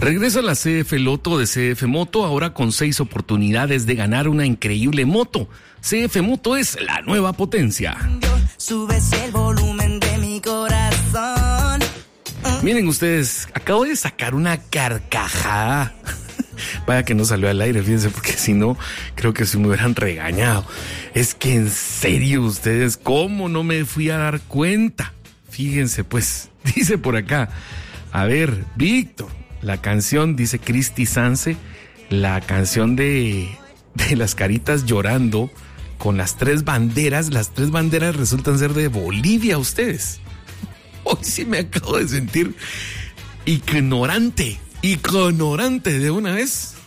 Regresa la CF Loto de CF Moto, ahora con 6 oportunidades de ganar una increíble moto. CF Moto es la nueva potencia. Subes el volumen de mi corazón. Miren ustedes, acabo de sacar una carcajada. Vaya que no salió al aire, fíjense, porque si no, creo que se me hubieran regañado. Es que en serio ustedes, ¿cómo no me fui a dar cuenta? Fíjense pues, dice por acá, a ver, Víctor, la canción, dice Cristi Sanse, la canción de las caritas llorando con las tres banderas resultan ser de Bolivia ustedes. Hoy sí me acabo de sentir ignorante de una vez.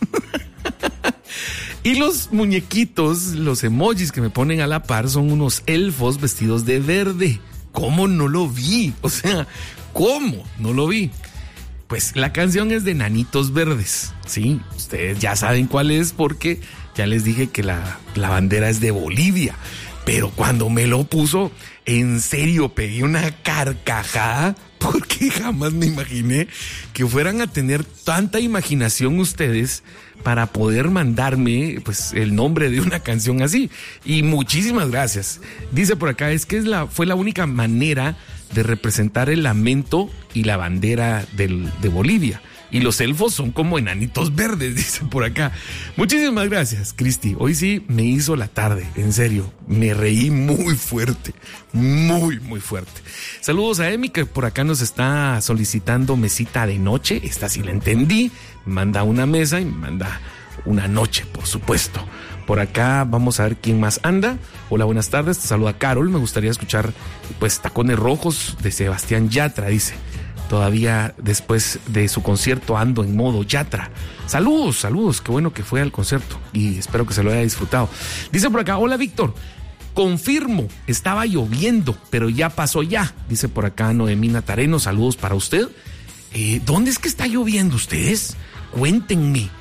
Y los muñequitos, los emojis que me ponen a la par son unos elfos vestidos de verde. ¿Cómo no lo vi? O sea, ¿cómo no lo vi? Pues la canción es de Nanitos Verdes, ¿sí? Ustedes ya saben cuál es porque ya les dije que la bandera es de Bolivia. Pero cuando me lo puso, en serio pegué una carcajada porque jamás me imaginé que fueran a tener tanta imaginación ustedes para poder mandarme pues el nombre de una canción así. Y muchísimas gracias. Dice por acá, es que fue la única manera de representar el lamento y la bandera de Bolivia. Y los elfos son como enanitos verdes, dice por acá. Muchísimas gracias, Cristi. Hoy sí me hizo la tarde, en serio. Me reí muy fuerte, muy, muy fuerte. Saludos a Emi, que por acá nos está solicitando mesita de noche. Esta sí la entendí. Me manda una mesa y me manda una noche, por supuesto. Por acá vamos a ver quién más anda. Hola, buenas tardes. Te saluda Carol. Me gustaría escuchar pues Tacones Rojos de Sebastián Yatra, dice. Todavía después de su concierto ando en modo Yatra. Saludos, qué bueno que fue al concierto y espero que se lo haya disfrutado. Dice por acá, hola Víctor, confirmo, estaba lloviendo, pero ya pasó ya. Dice por acá Noemí Natareno, saludos para usted. ¿Dónde es que está lloviendo ustedes? Cuéntenme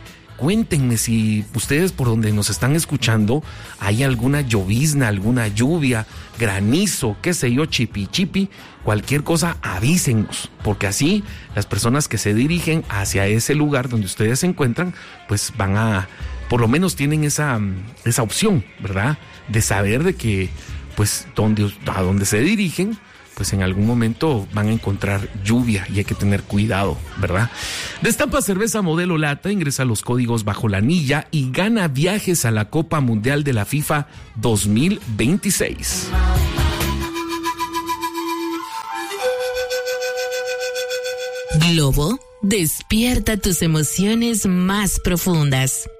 si ustedes por donde nos están escuchando hay alguna llovizna, alguna lluvia, granizo, qué sé yo, chipi, cualquier cosa, avísenos, porque así las personas que se dirigen hacia ese lugar donde ustedes se encuentran, pues van a, por lo menos tienen esa opción, ¿verdad? De saber de que, pues, a donde se dirigen, pues en algún momento van a encontrar lluvia y hay que tener cuidado, ¿verdad? Destapa cerveza modelo lata, ingresa los códigos bajo la anilla y gana viajes a la Copa Mundial de la FIFA 2026. Globo despierta tus emociones más profundas.